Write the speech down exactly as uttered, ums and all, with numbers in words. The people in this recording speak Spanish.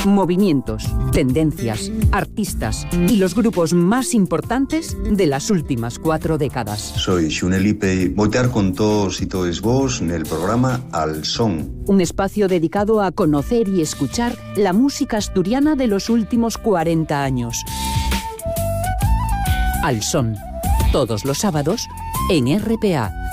movimientos, tendencias, artistas y los grupos más importantes de las últimas cuatro décadas. Soy Xunelipe y voy a estar con todos y todos vos en el programa Al Son. Un espacio dedicado a conocer y escuchar la música asturiana de los últimos cuarenta años. Al Son, todos los sábados en R P A.